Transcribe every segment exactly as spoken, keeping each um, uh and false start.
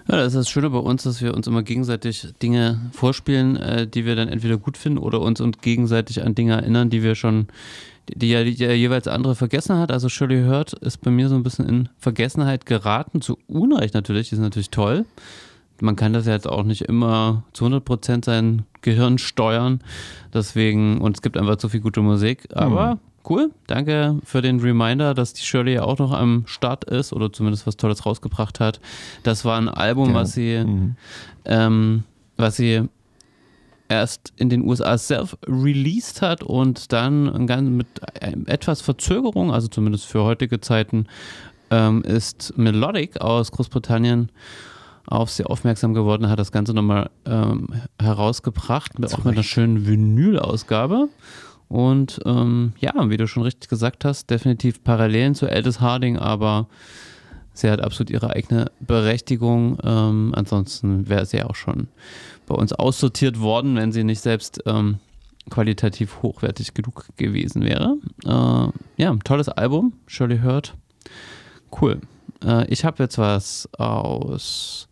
Ja, das ist das Schöne bei uns, dass wir uns immer gegenseitig Dinge vorspielen, äh, die wir dann entweder gut finden oder uns und gegenseitig an Dinge erinnern, die wir schon, die ja die, die jeweils andere vergessen hat. Also Shirley Hurt ist bei mir so ein bisschen in Vergessenheit geraten, zu Unrecht natürlich, die ist natürlich toll. Man kann das ja jetzt auch nicht immer zu hundert Prozent sein Gehirn steuern, deswegen, und es gibt einfach zu viel gute Musik, aber hm. Cool, danke für den Reminder, dass die Shirley ja auch noch am Start ist oder zumindest was Tolles rausgebracht hat. Das war ein Album, ja. was sie mhm. ähm, was sie erst in den U S A self-released hat und dann ganz mit etwas Verzögerung, also zumindest für heutige Zeiten, ähm, ist Melodic aus Großbritannien auf sie aufmerksam geworden, hat das Ganze nochmal ähm, herausgebracht, auch mit einer schönen Vinyl-Ausgabe. Und ähm, ja, wie du schon richtig gesagt hast, definitiv Parallelen zu Aldous Harding, aber sie hat absolut ihre eigene Berechtigung. Ähm, ansonsten wäre sie auch schon bei uns aussortiert worden, wenn sie nicht selbst ähm, qualitativ hochwertig genug gewesen wäre. Äh, ja, tolles Album, Shirley Hurt. Cool. Äh, ich habe jetzt was aus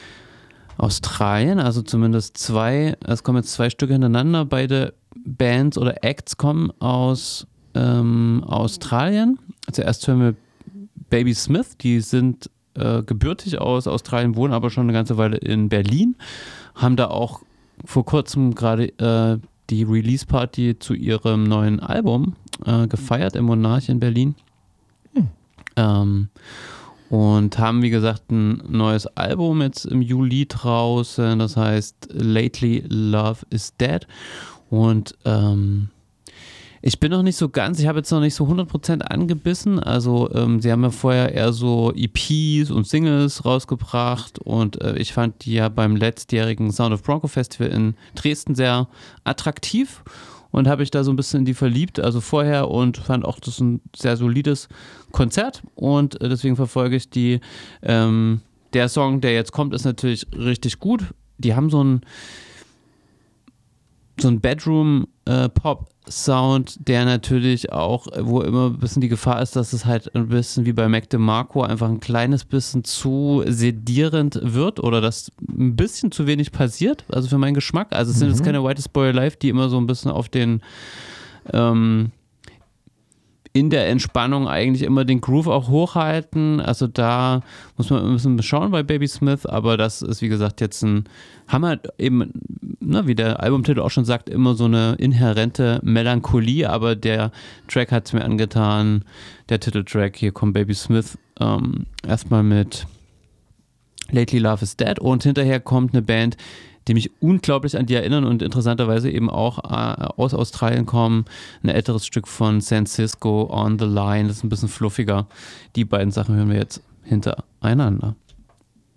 Australien, also zumindest zwei, es kommen jetzt zwei Stücke hintereinander, beide Bands oder Acts kommen aus ähm, Australien. Zuerst hören wir Baby Smith, die sind äh, gebürtig aus Australien, wohnen aber schon eine ganze Weile in Berlin, haben da auch vor kurzem gerade äh, die Release-Party zu ihrem neuen Album äh, gefeiert im Monarch in Berlin. Hm. Ähm, und haben, wie gesagt, ein neues Album jetzt im Juli draußen, das heißt Lately Love is Dead. Und ähm, ich bin noch nicht so ganz, ich habe jetzt noch nicht so hundert Prozent angebissen, also ähm, sie haben ja vorher eher so E Ps und Singles rausgebracht und äh, ich fand die ja beim letztjährigen Sound of Bronco Festival in Dresden sehr attraktiv und habe ich da so ein bisschen in die verliebt, also vorher, und fand auch, das ist ein sehr solides Konzert und äh, deswegen verfolge ich die. Ähm, der Song, der jetzt kommt, ist natürlich richtig gut. Die haben so ein so ein Bedroom-Pop-Sound, der natürlich auch, wo immer ein bisschen die Gefahr ist, dass es halt ein bisschen wie bei Mac DeMarco einfach ein kleines bisschen zu sedierend wird oder dass ein bisschen zu wenig passiert, also für meinen Geschmack. Also es sind mhm. jetzt keine Whitest Boy Alive, die immer so ein bisschen auf den ähm, in der Entspannung eigentlich immer den Groove auch hochhalten. Also da muss man ein bisschen schauen bei Baby Smith, aber das ist, wie gesagt, jetzt ein Hammer, eben, ne, wie der Albumtitel auch schon sagt, immer so eine inhärente Melancholie, aber der Track hat es mir angetan, der Titeltrack, hier kommt Baby Smith, ähm, erstmal mit Lately Love is Dead und hinterher kommt eine Band, die mich unglaublich an die erinnern und interessanterweise eben auch äh, aus Australien kommen. Ein älteres Stück von San Cisco, On the Line, das ist ein bisschen fluffiger. Die beiden Sachen hören wir jetzt hintereinander.